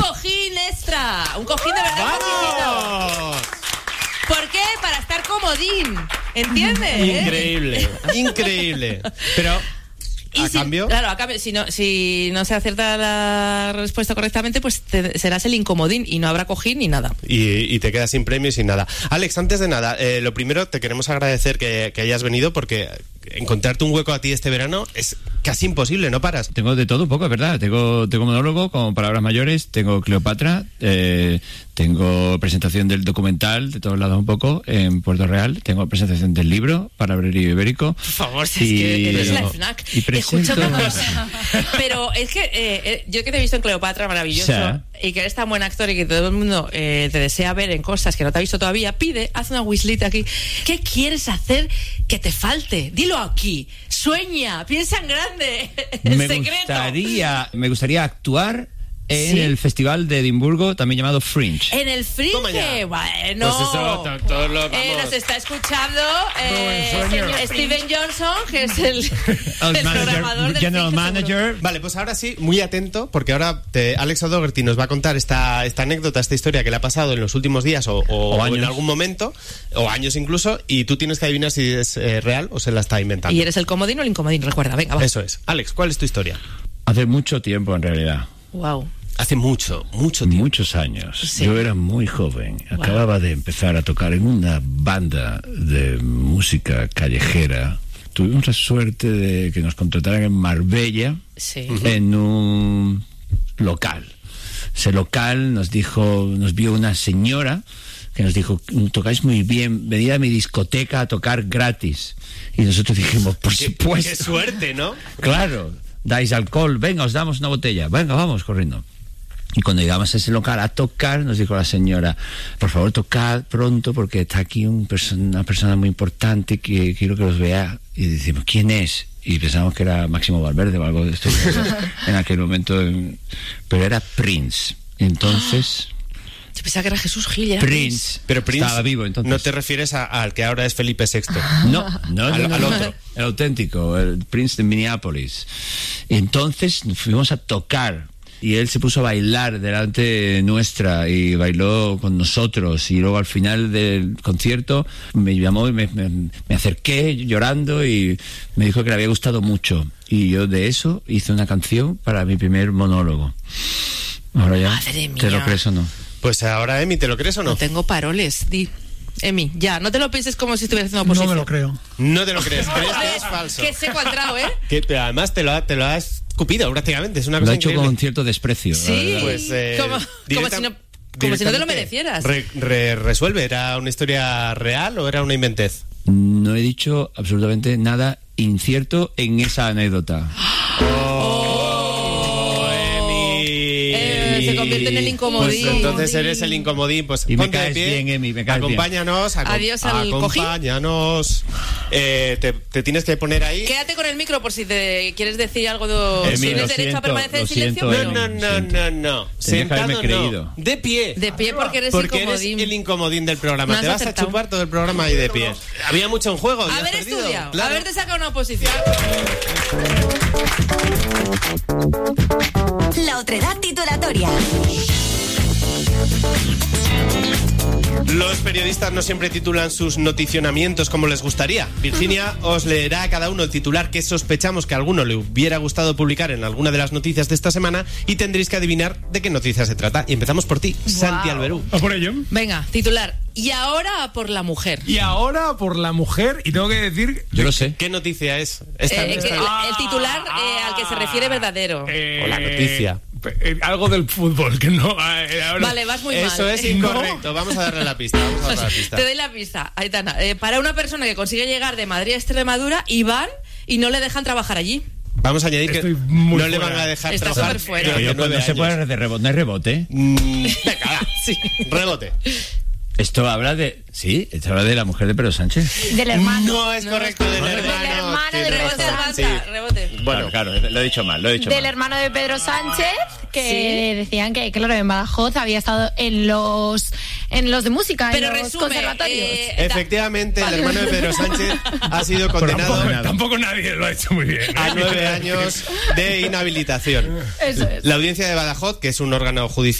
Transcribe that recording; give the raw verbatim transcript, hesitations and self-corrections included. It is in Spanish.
cojín extra. Un cojín de verdad chiquito. ¿Por qué? Para estar comodín. ¿Entiendes? Increíble, increíble. Pero... Y ¿A si, cambio? Claro, a cambio, si no, si no se acierta la respuesta correctamente, pues te, serás el incomodín y no habrá cojín ni nada. Y, y te quedas sin premio y sin nada. Alex, antes de nada, eh, lo primero, te queremos agradecer que, que hayas venido, porque encontrarte un hueco a ti este verano es casi imposible, no paras. Tengo de todo un poco, es verdad. Tengo, tengo monólogo con palabras mayores, tengo Cleopatra, eh, tengo presentación del documental, de todos lados un poco, en Puerto Real, tengo presentación del libro, Palabrerío Ibérico. Por favor, si y, es que eres la FNAC. Y presento... Escucha una cosa. Pero es que eh, eh, yo que te he visto en Cleopatra, maravilloso, sí. Y que eres tan buen actor y que todo el mundo eh, te desea ver en cosas que no te ha visto todavía, pide, haz una wishlist aquí. ¿Qué quieres hacer que te falte? Dilo aquí. Sueña, piensa en grande. El me secreto. Gustaría, me gustaría actuar en ¿Sí? el Festival de Edimburgo, también llamado Fringe. En el Fringe, bueno. Pues eso, to- todos los, eh, nos está escuchando eh, Señor Steven Johnson, que es el, el, el manager, programador del General Fringe, Manager. seguro. Vale, pues ahora sí, muy atento, porque ahora te, Alex O'Doherty nos va a contar esta, esta anécdota, esta historia que le ha pasado en los últimos días o, o, O o en años. algún momento, o años incluso, y tú tienes que adivinar si es eh, real o se la está inventando. Y eres el comodín o el incomodín, recuerda, venga, va. Eso es. Alex, ¿cuál es tu historia? Hace mucho tiempo, en realidad. Wow. Hace mucho, mucho tiempo. Muchos años. Sí. Yo era muy joven. Wow. Acababa de empezar a tocar en una banda de música callejera. Tuvimos la suerte de que nos contrataran en Marbella, Sí. en un local. Ese local nos dijo, nos vio una señora que nos dijo, tocáis muy bien, venid a mi discoteca a tocar gratis. Y nosotros dijimos, por Qué, supuesto. qué suerte, ¿no? Claro, dais alcohol, venga, os damos una botella, venga, vamos, corriendo. Y cuando llegamos a ese local a tocar, nos dijo la señora, por favor, tocad pronto porque está aquí un perso- una persona muy importante que quiero que los vea. Y decimos, ¿quién es? Y pensamos que era Máximo Valverde o algo de esto en aquel momento. en- Pero era Prince. Entonces... Yo pensaba que era Jesús Gil. Era Prince. Pero Prince, estaba vivo entonces. no te refieres a- al que ahora es Felipe sexto. No, no, Al- no, no, al no. otro. El auténtico, el Prince de Minneapolis. Entonces fuimos a tocar y él se puso a bailar delante nuestra y bailó con nosotros, y luego al final del concierto me llamó y me, me, me acerqué llorando y me dijo que le había gustado mucho, y yo de eso hice una canción para mi primer monólogo. Ahora ya, Madre mía. ¿te lo crees o no? Pues ahora, Emi, ¿te lo crees o no? No tengo paroles, di. Emi, ya, no te lo pienses como si estuvieras haciendo No oposición. me lo creo. No te lo crees, crees que es falso. Qué seco ha entrado, ¿eh? Que, pero además te lo, ha, te lo has escupido prácticamente, es una Lo cosa ha hecho increíble. con cierto desprecio. la Sí, verdad. Pues, eh, como, como, directa- si no, como si no te lo directamente, merecieras. Re, re- resuelve, ¿era una historia real o era una inventez? No he dicho absolutamente nada incierto en esa anécdota. Eh, se convierte en el incomodín. Pues entonces eres el incomodín. Pues Y me ponte de caes pie, bien, Emi, me caes bien. acompáñanos, acom- Adiós al cojín. acompáñanos. Eh, te, te tienes que poner ahí. Quédate con el micro por si te quieres decir algo de... Emi, ¿Tienes lo derecho a siento, permanecer en lo silencio? siento, No, Emi. no, no, siento. no, no. Tenía que Sentado haberme no. creído. De pie. De pie porque eres Porque incomodín. eres el incomodín del programa. No has Te vas acertado. a chupar todo el programa ahí de pie. Había mucho en juego. y has Haber perdido. estudiado, Claro. haberte sacado una oposición. La otredad titulatoria. Los periodistas no siempre titulan sus noticionamientos como les gustaría. Virginia os leerá a cada uno el titular que sospechamos que a alguno le hubiera gustado publicar en alguna de las noticias de esta semana, y tendréis que adivinar de qué noticia se trata. Y empezamos por ti, Santi Alberú. ¿A por ello? Venga, titular. Y ahora a por la mujer. Y ahora por la mujer, y tengo que decir... Yo lo sé. ¿Qué noticia es? Esta, Eh, esta- que- el titular eh, al que se refiere verdadero. eh, O la noticia. eh, algo del fútbol, que no... eh, ahora- Vale, vas muy Eso mal. es incorrecto. Vamos a darle la pista. Vamos a darle la pista. Te doy la pista, Aitana. Eh, para una persona que consigue llegar de Madrid a Extremadura y van y no le dejan trabajar allí. Vamos a añadir Estoy que muy no le fuera. van a dejar Está trabajar súper fuera. durante Oye, pues nueve no se años. puede de rebote, no hay rebote. Mm, venga, va. Sí. Rebote. Esto habla de... Sí, esto habla de la mujer de Pedro Sánchez. Del hermano. No es correcto, del Del hermano. hermano de Tienes Rebote, razón, avanza, sí. rebote. Bueno, claro, claro, lo he dicho mal, lo he dicho Del mal. hermano de Pedro Sánchez, que Sí. decían que, claro, en Badajoz había estado en los en los de música, Pero en los resume, conservatorios. eh, efectivamente, Vale. el hermano de Pedro Sánchez ha sido condenado Tampoco, tampoco nadie lo ha hecho muy bien. a nueve años de inhabilitación. Eso es. La audiencia de Badajoz, que es un órgano judicial